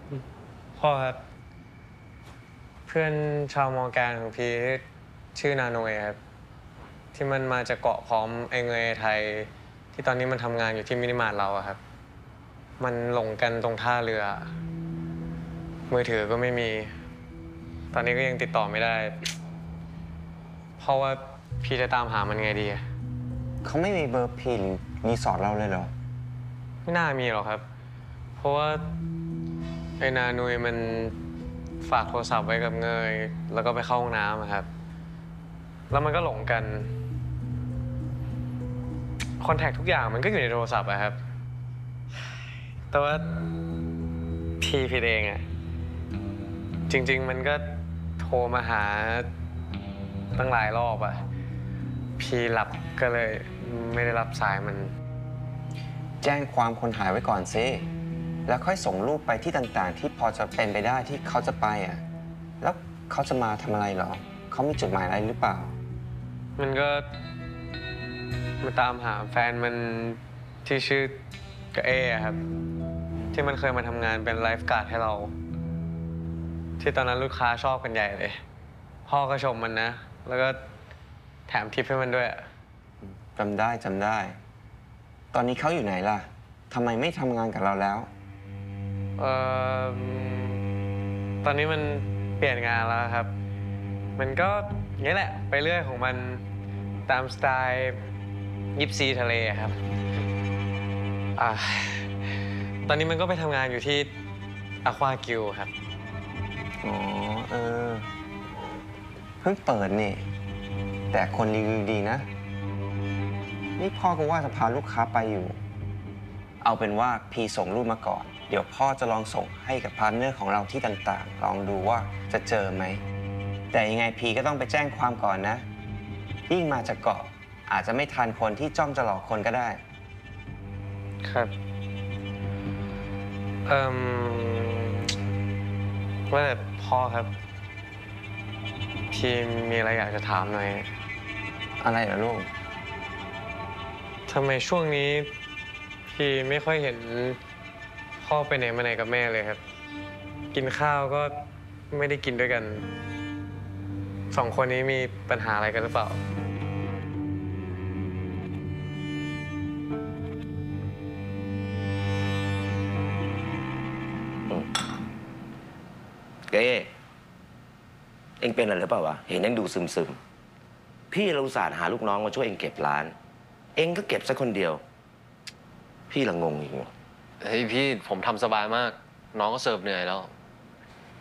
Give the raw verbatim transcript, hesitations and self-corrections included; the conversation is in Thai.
พ่อครับเพื่อนชาวมอร์แกนของพี่ชื่อนาโนยครับที่มันมาจากเกาะพร้อมไอเงยไทยที่ตอนนี้มันทำงานอยู่ที่มินิมาร์ทเราอะครับมันหลงกันตรงท่าเรือมือถือก็ไม่มี ตอนนี้ก็ยังติดต่อไม่ได้ เพราะว่าพี่จะตามหามันไงดีเขาไม่มีเบอร์พีหรือรีสอร์ทเราเลยเหรอไม่น่ามีหรอกครับ เพราะว่าไอ้นานุยมันฝากโทรศัพท์ไว้กับเงยแล้วก็ไปเข้าห้องน้ำครับแล้วมันก็หลงกันคอนแทคทุกอย่างมันก็อยู่ในโทรศัพท์อะครับแต่ว่าพี่ผิดเองอะจริงๆมันก็โทรมาหาตั้งหลายรอบอะพี่หลับก็เลยไม่ได้รับสายมันแจ้งความคนหายไว้ก่อนซิแล้วค่อยส่งรูปไปที่ต่างๆ ที่พอจะเป็นไปได้ที่เขาจะไปอ่ะแล้วเขาจะมาทำอะไรเหรอเขามีจุดหมายอะไรหรือเปล่ามันก็มาตามหาแฟนมันที่ชื่อกระเอครับที่มันเคยมาทำงานเป็นไลฟ์การ์ดให้เรา ที่ตอนนั้นลูกค้าชอบกันใหญ่เลยพ่อก็ชมมันนะแล้วก็แถมทิปให้มันด้วยจำได้จำได้ตอนนี้เขาอยู่ไหนล่ะทำไมไม่ทำงานกับเราแล้วเอ่อตอนนี้มันเปลี่ยนงานแล้วครับมันก็อย่างนี้แหละไปเรื่อยของมันตามสไตล์ยิปซีทะเลครับอ่าตอนนี้มันก็ไปทำงานอยู่ที่อควากิวครับอ๋อเออเพิ่งเปิดนี่แต่คนรีวิวดีนะนี่พ่อก็ว่าจะพาลูกค้าไปอยู่เอาเป็นว่าพีส่งรูปมาก่อนเดี๋ยวพ่อจะลองส่งให้กับพาร์ทเนอร์ของเราที่ต่างๆลองดูว่าจะเจอไหมแต่ยังไงพีก็ต้องไปแจ้งความก่อนนะยิ่งมาจากเกาะอาจจะไม่ทันคนที่จ้องจะหลอกคนก็ได้ครับเอ่อว่าแต่พ่อครับพี่มีอะไรอยากจะถามหน่อยอะไรเหรอลูกทำไมช่วงนี้พี่ไม่ค่อยเห็นพ่อไปไหนมาไหนกับแม่เลยครับกินข้าวก็ไม่ได้กินด้วยกันสองคนนี้มีปัญหาอะไรกันหรือเปล่าเก้เอ็งเป็นอะไรหรือเปล่าวะเห็นเอ็งดูซึมซึมพี่เราอุตส่าห์หาลูกน้องมาช่วยเอ็งเก็บร้านเอ็งก็เก็บซะคนเดียวพี่ละงงอีกเฮ้ยพี่ผมทำสบายมากน้องก็เสิร์ฟเหนื่อยแล้ว